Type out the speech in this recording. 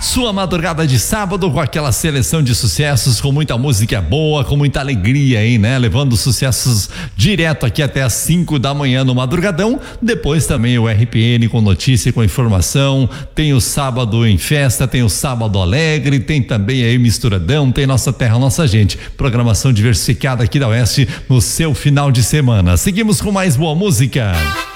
sua madrugada de sábado com aquela seleção de sucessos, com muita música boa, com muita alegria aí, né? Levando sucessos direto aqui até às 5 da manhã no Madrugadão. Depois também o RPN com notícia, com informação. Tem o Sábado em Festa, tem o Sábado Alegre, tem também aí Misturadão, tem Nossa Terra, Nossa Gente. Programação diversificada aqui da Oeste no seu final de semana. Seguimos com mais boa música.